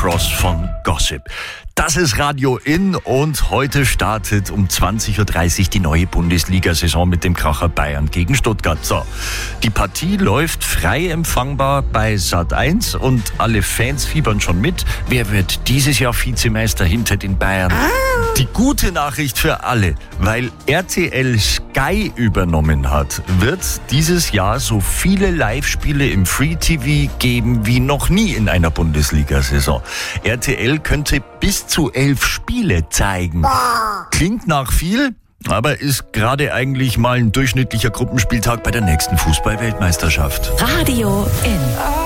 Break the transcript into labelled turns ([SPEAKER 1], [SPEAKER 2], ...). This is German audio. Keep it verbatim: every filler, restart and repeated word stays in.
[SPEAKER 1] Frost von Gossip. Das ist Radio In und heute startet um zwanzig Uhr dreißig die neue Bundesliga-Saison mit dem Kracher Bayern gegen Stuttgart. So, die Partie läuft frei empfangbar bei Sat eins und alle Fans fiebern schon mit. Wer wird dieses Jahr Vizemeister hinter den Bayern? Die gute Nachricht für alle, weil R T L Sky übernommen hat, wird dieses Jahr so viele Live-Spiele im Free-T V geben wie noch nie in einer Bundesliga-Saison. R T L könnte bis zu elf Spiele zeigen. Klingt nach viel, aber ist gerade eigentlich mal ein durchschnittlicher Gruppenspieltag bei der nächsten Fußball-Weltmeisterschaft.
[SPEAKER 2] Radio In.